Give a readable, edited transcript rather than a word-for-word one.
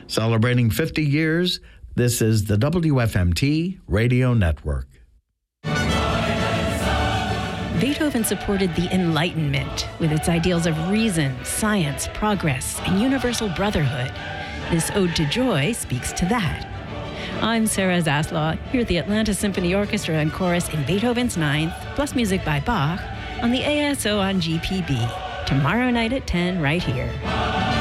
Celebrating 50 years, this is the WFMT Radio Network. Beethoven supported the Enlightenment with its ideals of reason, science, progress, and universal brotherhood. This Ode to Joy speaks to that. I'm Sarah Zaslaw, here at the Atlanta Symphony Orchestra and Chorus in Beethoven's Ninth, plus music by Bach, on the ASO on GPB. Tomorrow night at 10, right here.